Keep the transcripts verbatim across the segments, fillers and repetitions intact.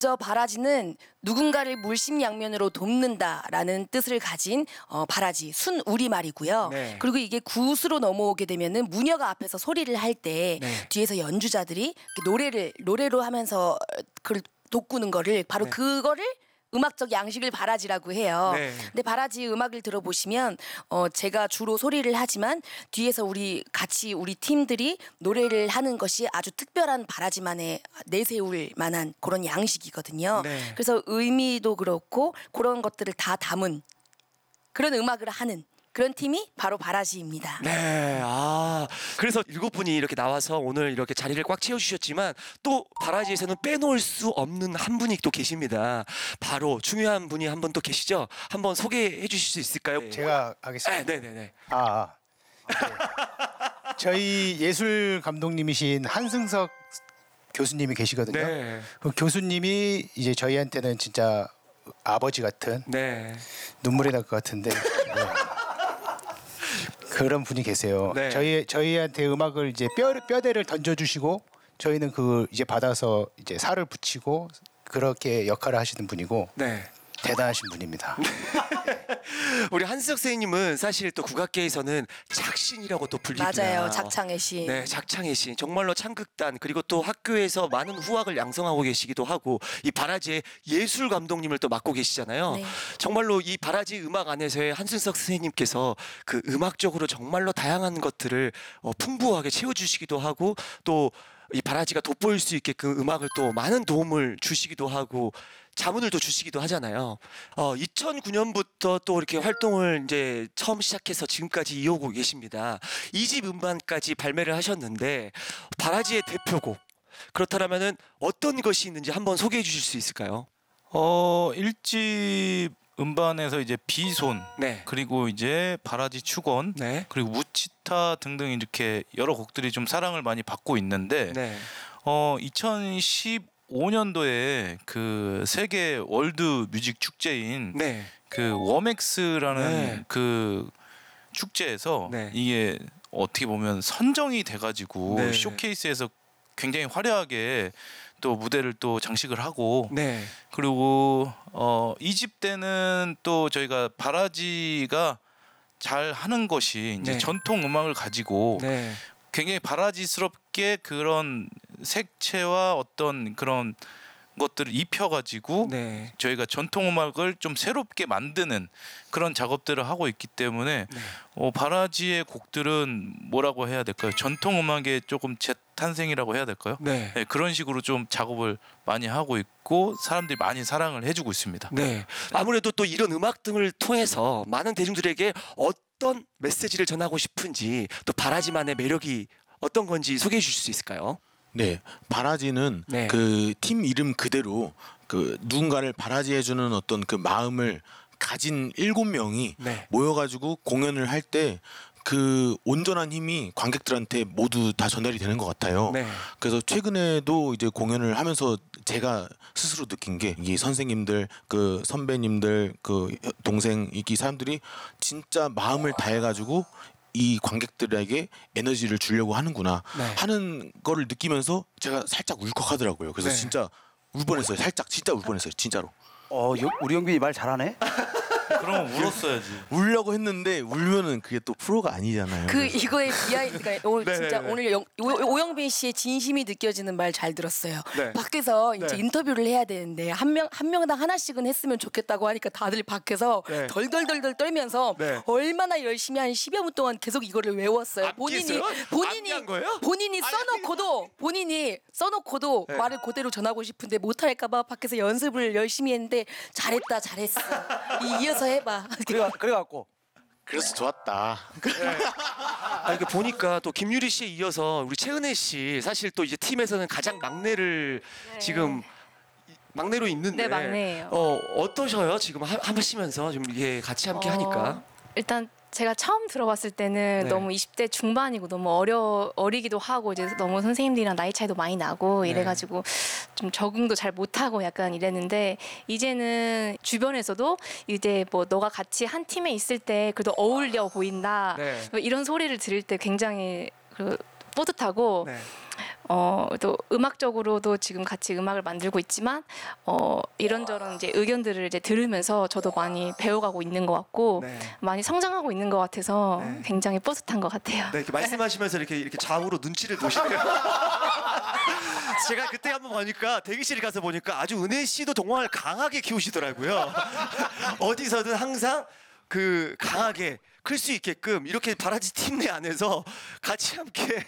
저 바라지는 누군가를 물심양면으로 돕는다라는 뜻을 가진 어, 바라지 순 우리말이고요. 네. 그리고 이게 굿으로 넘어오게 되면은 무녀가 앞에서 소리를 할 때 네. 뒤에서 연주자들이 노래를 노래로 하면서 그걸 돋구는 거를 바로 네. 그거를 음악적 양식을 바라지라고 해요. 네. 근데 바라지 음악을 들어보시면 어 제가 주로 소리를 하지만 뒤에서 우리 같이 우리 팀들이 노래를 하는 것이 아주 특별한 바라지만의 내세울 만한 그런 양식이거든요. 네. 그래서 의미도 그렇고 그런 것들을 다 담은 그런 음악을 하는 그런 팀이 바로 바라지입니다. 네, 아, 그래서 일곱 분이 이렇게 나와서 오늘 이렇게 자리를 꽉 채워주셨지만 또 바라지에서는 빼놓을 수 없는 한 분이 또 계십니다. 바로 중요한 분이 한 분 또 계시죠? 한번 소개해 주실 수 있을까요? 제가 하겠습니다. 네, 네, 네. 아, 아. 네. 저희 예술 감독님이신 한승석 교수님이 계시거든요. 네. 그 교수님이 이제 저희한테는 진짜 아버지 같은 네. 눈물이 날 것 같은데 네. 그런 분이 계세요. 네. 저희 저희한테 음악을 이제 뼈 뼈대를 던져주시고 저희는 그 이제 받아서 이제 살을 붙이고 그렇게 역할을 하시는 분이고 네. 대단하신 분입니다. 우리 한수석 선생님은 사실 또 국악계에서는 작신이라고 또 불립니다. 맞아요. 작창의 신. 네, 작창의 신. 정말로 창극단 그리고 또 학교에서 많은 후학을 양성하고 계시기도 하고 이 바라지의 예술 감독님을 또 맡고 계시잖아요. 네. 정말로 이 바라지 음악 안에서의 한순석 선생님께서 그 음악적으로 정말로 다양한 것들을 어, 풍부하게 채워주시기도 하고 또 이 바라지가 돋보일 수 있게끔 음악을 또 많은 도움을 주시기도 하고 자문을 또 주시기도 하잖아요. 어, 이천구 년부터 또 이렇게 활동을 이제 처음 시작해서 지금까지 이어오고 계십니다. 이 집 음반까지 발매를 하셨는데 바라지의 대표곡 그렇다면은 어떤 것이 있는지 한번 소개해 주실 수 있을까요? 어, 일 집 음반에서 이제 비손 네. 그리고 이제 바라지 축원 네. 그리고 무치타 등등 이렇게 여러 곡들이 좀 사랑을 많이 받고 있는데 네. 어, 이천십오 년도에 그 세계 월드 뮤직 축제인 네. 그 워맥스라는 네. 그 축제에서 네. 이게 어떻게 보면 선정이 돼가지고 네. 쇼케이스에서 굉장히 화려하게 또 무대를 또 장식을 하고 네. 그리고 어, 이 집 때는 또 저희가 바라지가 잘 하는 것이 이제 네. 전통 음악을 가지고 네. 굉장히 바라지스럽게 그런 색채와 어떤 그런 것들을 입혀가지고 네. 저희가 전통 음악을 좀 새롭게 만드는 그런 작업들을 하고 있기 때문에 네. 어, 바라지의 곡들은 뭐라고 해야 될까요? 전통 음악의 조금 재탄생이라고 해야 될까요? 네. 네, 그런 식으로 좀 작업을 많이 하고 있고 사람들이 많이 사랑을 해주고 있습니다. 네. 아무래도 또 이런 음악 등을 통해서 많은 대중들에게 어떤 메시지를 전하고 싶은지 또 바라지만의 매력이 어떤 건지 소개해 주실 수 있을까요? 네, 바라지는 네. 그 팀 이름 그대로 그 누군가를 바라지해주는 어떤 그 마음을 가진 일곱 명이 네. 모여가지고 공연을 할 때 그 온전한 힘이 관객들한테 모두 다 전달이 되는 것 같아요. 네. 그래서 최근에도 이제 공연을 하면서 제가 스스로 느낀 게 이 선생님들, 그 선배님들, 그 동생 이 사람들이 진짜 마음을 다해가지고 이 관객들에게 에너지를 주려고 하는구나 네. 하는 거를 느끼면서 제가 살짝 울컥하더라고요. 그래서 네. 진짜 울 뻔했어요. 살짝 진짜 울 뻔했어요. 진짜로. 어, 요, 우리 영빈이 말 잘하네. 그럼 울었어야지. 울려고 했는데 울면은 그게 또 프로가 아니잖아요. 그 그래서. 이거의 비하인드가 오늘 네, 진짜 네, 네. 오늘 영, 오, 오영빈 씨의 진심이 느껴지는 말 잘 들었어요. 네. 밖에서 이제 네. 인터뷰를 해야 되는데 한 명 한 명당 하나씩은 했으면 좋겠다고 하니까 다들 밖에서 네. 덜덜덜덜 떨면서 네. 얼마나 열심히 한 십여 분 동안 계속 이거를 외웠어요. 암기했어요? 본인이 본인이 암기한 거예요? 본인이 써놓고도 본인이 써놓고도 네. 말을 그대로 전하고 싶은데 못할까봐 밖에서 연습을 열심히 했는데 잘했다 잘했어. 이- 이어서 해봐. 그래, 그래갖고 그래서 좋았다. 아, 이게 보니까 또 김유리 씨에 이어서 우리 최은혜 씨 사실 또 이제 팀에서는 가장 막내를 네. 지금 막내로 있는데 네, 막내예요. 어 어떠셔요? 지금 하, 하시면서 좀 이게 같이 함께 어, 하니까. 일단 제가 처음 들어봤을 때는 네. 너무 이십 대 중반이고 너무 어려 어리기도 하고 이제 너무 선생님들이랑 나이 차이도 많이 나고 네. 이래가지고 좀 적응도 잘 못하고 약간 이랬는데 이제는 주변에서도 이제 뭐 너가 같이 한 팀에 있을 때 그래도 어울려 보인다 네. 뭐 이런 소리를 들을 때 굉장히 그 뿌듯하고 네. 어, 또 음악적으로도 지금 같이 음악을 만들고 있지만 어, 이런저런 이제 의견들을 이제 들으면서 저도 많이 배워가고 있는 것 같고 네. 많이 성장하고 있는 것 같아서 네. 굉장히 뿌듯한 것 같아요. 네, 이렇게 말씀하시면서 이렇게 이렇게 좌우로 눈치를 보시네요. 제가 그때 한번 보니까 대기실에 가서 보니까 아주 은혜 씨도 정말 강하게 키우시더라고요. 어디서든 항상 그 강하게 클 수 있게끔 이렇게 바라지 팀 내 안에서 같이 함께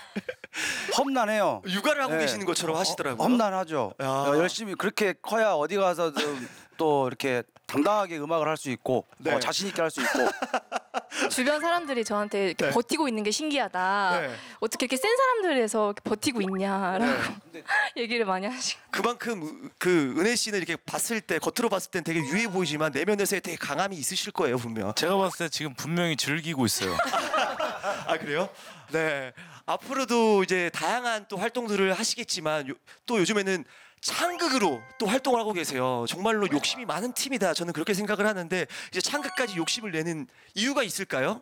험난해요. 육아를 하고 네. 계시는 것처럼 하시더라고요. 험난하죠. 야. 어, 열심히 그렇게 커야 어디 가서든 또 이렇게 당당하게 음악을 할 수 있고 네. 어, 자신 있게 할 수 있고. 주변 사람들이 저한테 이렇게 네. 버티고 있는 게 신기하다. 네. 어떻게 이렇게 센 사람들에서 이렇게 버티고 있냐라고 네. 얘기를 많이 하시고. 그만큼 그 은혜 씨는 이렇게 봤을 때 겉으로 봤을 땐 되게 유해 보이지만 내면에서 되게 강함이 있으실 거예요 분명. 제가 봤을 때 지금 분명히 즐기고 있어요. 아 그래요? 네. 앞으로도 이제 다양한 또 활동들을 하시겠지만 요, 또 요즘에는 창극으로 또 활동을 하고 계세요. 정말로 욕심이 많은 팀이다. 저는 그렇게 생각을 하는데 이제 창극까지 욕심을 내는 이유가 있을까요?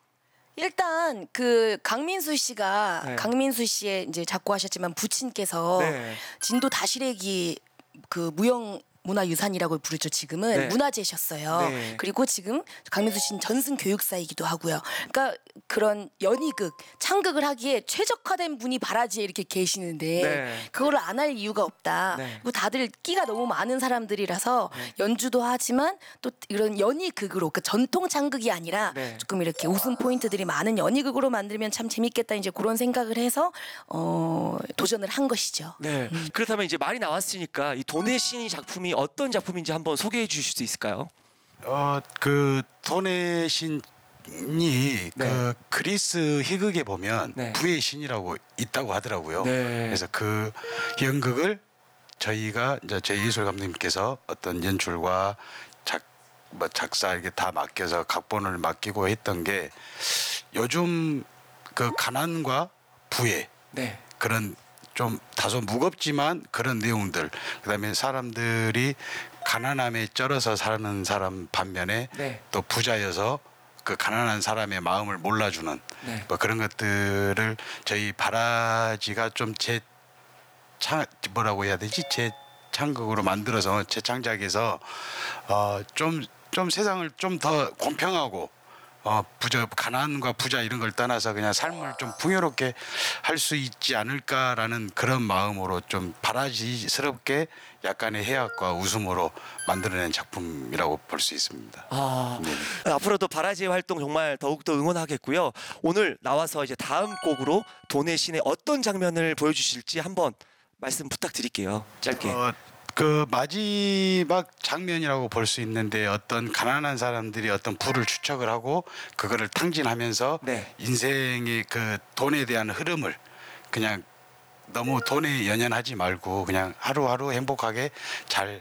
일단 그 강민수 씨가 네. 강민수 씨의 이제 작고하셨지만 부친께서 네. 진도 다시래기 그 무형 문화유산이라고 부르죠. 지금은 네. 문화재셨어요. 네. 그리고 지금 강민수 씨는 전승 교육사이기도 하고요. 그러니까 그런 연희극, 창극을 하기에 최적화된 분이 바라지에 이렇게 계시는데 네. 그거를 안 할 이유가 없다. 네. 그리고 다들 끼가 너무 많은 사람들이라서 연주도 하지만 또 이런 연희극으로 그 전통 창극이 아니라 네. 조금 이렇게 웃음 포인트들이 많은 연희극으로 만들면 참 재밌겠다 이제 그런 생각을 해서 어, 도전을 한 것이죠. 네. 그렇다면 이제 말이 나왔으니까 이 도네 신이 작품이 어떤 작품인지 한번 소개해 주실 수 있을까요? 어, 그 돈의 신이 네. 그 그리스 희극에 보면 네. 부의 신이라고 있다고 하더라고요. 네. 그래서 그 연극을 저희가 이제 제 예술 감독님께서 어떤 연출과 작, 뭐 작사 이렇게 다 맡겨서 각본을 맡기고 했던 게 요즘 그 가난과 부의 네. 그런 좀 다소 무겁지만 그런 내용들 그다음에 사람들이 가난함에 쩔어서 사는 사람 반면에 네. 또 부자여서 그 가난한 사람의 마음을 몰라주는 네. 뭐 그런 것들을 저희 바라지가 좀 제 창 뭐라고 해야 되지 제 창극으로 만들어서 재창작해서 어좀좀 좀 세상을 좀 더 공평하고 어 부자 가난과 부자 이런 걸 떠나서 그냥 삶을 좀 풍요롭게 할 수 있지 않을까라는 그런 마음으로 좀 바라지스럽게 약간의 해악과 웃음으로 만들어낸 작품이라고 볼 수 있습니다. 아, 앞으로도 바라지의 활동 정말 더욱더 응원하겠고요. 오늘 나와서 이제 다음 곡으로 도네 신의 어떤 장면을 보여주실지 한번 말씀 부탁드릴게요. 짧게. 어, 그 마지막 장면이라고 볼 수 있는데 어떤 가난한 사람들이 어떤 부를 추척을 하고 그거를 탕진하면서 네. 인생의 그 돈에 대한 흐름을 그냥 너무 돈에 연연하지 말고 그냥 하루하루 행복하게 잘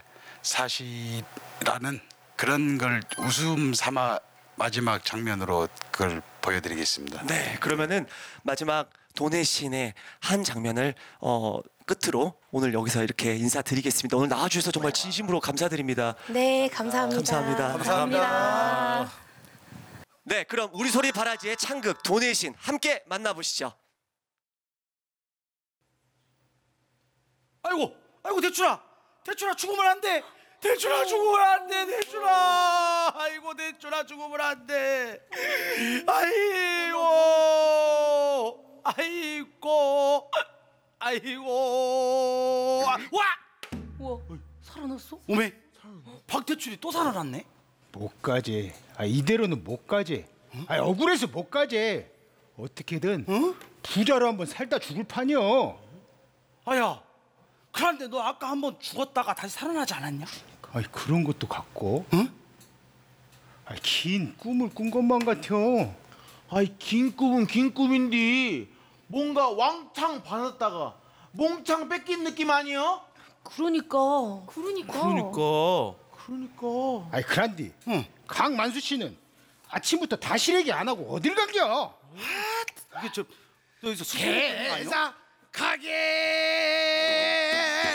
사시라는 그런 걸 웃음 삼아 마지막 장면으로 그걸 보여드리겠습니다. 네, 그러면은 마지막 도네 신의 한 장면을 어, 끝으로 오늘 여기서 이렇게 인사드리겠습니다. 오늘 나와주셔서 정말 진심으로 감사드립니다. 네, 감사합니다. 감사합니다. 감사합니다. 네, 그럼 우리 소리 바라지의 창극 도네 신 함께 만나보시죠. 아이고, 아이고 대출아, 대출아 죽으면 안 돼. 대출아 죽으면 안 돼. 대출아, 아이고 대출아 죽으면 안 돼. 아이고, 아이고, 아이고. 아, 와, 우와, 살아났어? 오메, 박대출이 또 살아났네. 못 가지. 아, 이대로는 못 가지. 아, 억울해서 못 가지. 어떻게든 응? 부자로 한번 살다 죽을 판이요. 아야, 그런데 너 아까 한번 죽었다가 다시 살아나지 않았냐? 아이, 그런 것도 같고. 응? 아, 긴 꿈을 꾼 것만 같아. 아이 긴 꿈은 긴 꿈인데 뭔가 왕창 받았다가 몽창 뺏긴 느낌 아니요? 그러니까. 그러니까. 그러니까 그러니까 아이, 그란디. 응. 강만수 씨는 아침부터 다시래기 안 하고 어딜 간겨? 이게 저 여기서 수술 아니야? 회사 가게.